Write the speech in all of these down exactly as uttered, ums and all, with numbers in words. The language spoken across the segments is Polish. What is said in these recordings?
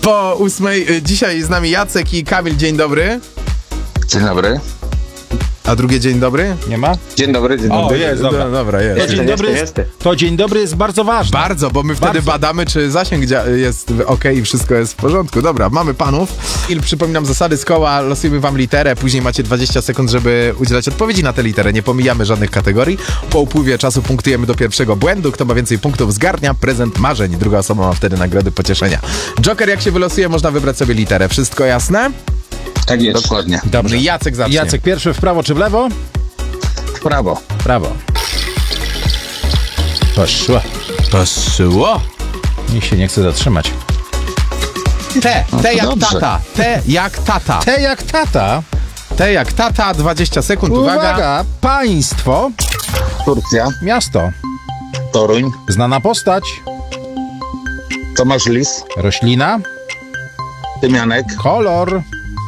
Po ósmej. Dzisiaj z nami Jacek i Kamil. Dzień dobry. Dzień dobry. A drugie dzień dobry? Nie ma? Dzień dobry, dzień O, dobry. jest, dobra. No, dobra, jest. To dzień dobry jest, to dzień dobry jest bardzo ważny. Bardzo, bo my wtedy Bardzo. badamy, czy zasięg dzia- jest ok i wszystko jest w porządku. Dobra, mamy panów. I przypominam zasady z koła, losujemy wam literę, później macie dwadzieścia sekund, żeby udzielać odpowiedzi na tę literę. Nie pomijamy żadnych kategorii. Po upływie czasu punktujemy do pierwszego błędu. Kto ma więcej punktów, zgarnia prezent marzeń. Druga osoba ma wtedy nagrody pocieszenia. Joker, jak się wylosuje, można wybrać sobie literę. Wszystko jasne? Tak jest. Dokładnie. Dobrze. Jacek zacznie. Jacek pierwszy, w prawo czy w lewo? W prawo. Prawo. Poszło. Poszło. Nikt się nie chce zatrzymać. T. No T to jak dobrze. tata. T jak tata. T jak tata. T jak tata. dwadzieścia sekund. Uwaga. Uwaga. Państwo. Turcja. Miasto. Toruń. Znana postać. Tomasz Lis. Roślina. Tymianek. Kolor.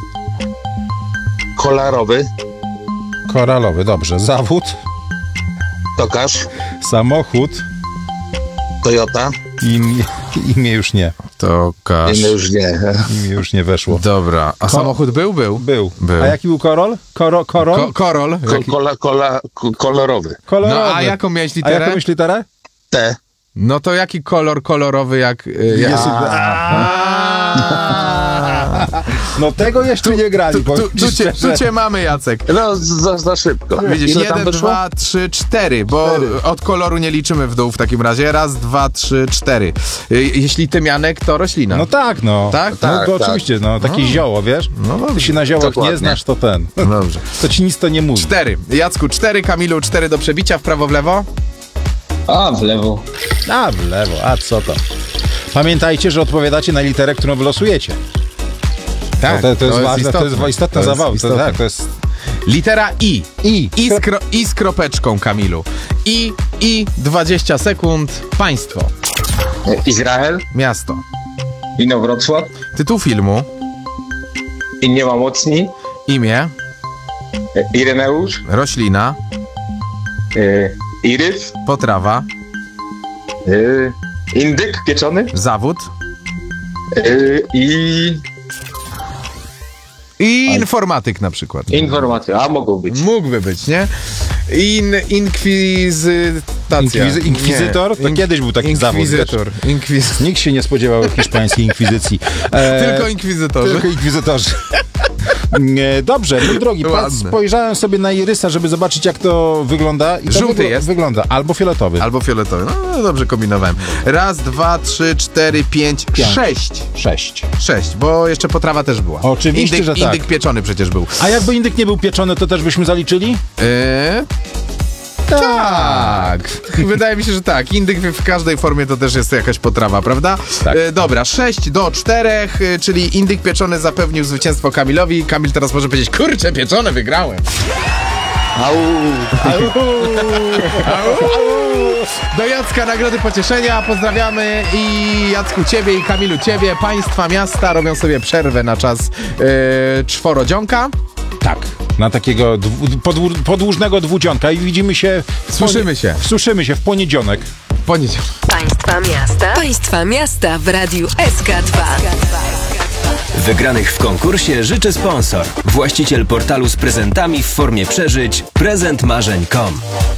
Kolarowy. Koralowy. Dobrze. Zawód. Tokarz. Samochód. Toyota. Imię, imię już nie. Tokarz. Inny już nie. Imię już nie weszło. Dobra. A samochód był? Był. Był. Był. A jaki był korol? Koro, korol? Ko- korol. Ko- Jaki- kola, kola, ko- kolorowy. Kolorowy. No a jaką miałeś A literę? jaką myśl literę? T. No to jaki kolor kolorowy jak... y, jak... Jest- No tego jeszcze nie grali. Tu, tu, powiem tu, cię, szczerze. tu cię mamy, Jacek. No, za, za szybko. Widzisz, Ile tam jeden, wyszło? dwa, trzy, cztery, bo Cztery. od koloru nie liczymy w dół w takim razie. Raz, dwa, trzy, cztery. Y, Jeśli tymianek, to roślina. No tak, no. Tak? No Tak, to tak. oczywiście, no. Takie zioło, wiesz? No Ty się na ziołach Dokładnie. nie znasz, to ten. No dobrze. To ci nic to nie mówi. Cztery. Jacku, cztery, Kamilu, cztery do przebicia, w prawo, w lewo. A, w lewo. A, w lewo, a co to? Pamiętajcie, że odpowiadacie na literę, którą wylosujecie. Tak, to, to, jest ważne, to jest istotny zawał. To, istotne. tak, to jest... Litera I. I. I z, kro, I z kropeczką, Kamilu. I, I, dwadzieścia sekund, państwo, Izrael. miasto. Inowrocław. Tytuł filmu, I nie ma mocni. imię, Ireneusz. roślina, Y, Irys. potrawa, Y, indyk pieczony. zawód Y, I i informatyk na przykład. informacja. A, mogą być. Mógłby być, nie? In, inkwizytacja. Inkwizy- inkwizytor? To kiedyś był taki zawód, Inkwizytor. Inkwiz... Nikt się nie spodziewał hiszpańskiej inkwizycji. E, Tylko inkwizytorzy. Tylko inkwizytorzy. Nie, dobrze, mój drogi, pan, Ładne. spojrzałem sobie na irysa, żeby zobaczyć, jak to wygląda. I to Żółty wygl- jest. Wygląda, albo fioletowy. Albo fioletowy. No dobrze kombinowałem. Raz, dwa, trzy, cztery, pięć, Pięć. sześć. Sześć. Sześć, bo jeszcze potrawa też była. Oczywiście, indyk, że tak. Indyk pieczony przecież był. A jakby indyk nie był pieczony, to też byśmy zaliczyli? Eee, tak. Wydaje mi się, że tak. Indyk w każdej formie to też jest jakaś potrawa, prawda? Tak. E, dobra, sześć do czterech, e, czyli indyk pieczony zapewnił zwycięstwo Kamilowi. Kamil teraz może powiedzieć, kurczę, pieczone, wygrałem. Au. Do Jacka nagrody pocieszenia, pozdrawiamy i Jacku ciebie i Kamilu ciebie. Państwa miasta robią sobie przerwę na czas e, czworodzionka. Tak. Na takiego dwu, podłu, podłużnego dwudzionka i widzimy się... w Słyszymy się. Słyszymy się w poniedziałek. Poniedziałek. Państwa miasta. Państwa miasta w Radiu S K dwa. Wygranych w konkursie życzy sponsor. Właściciel portalu z prezentami w formie przeżyć prezent marzeń kropka com.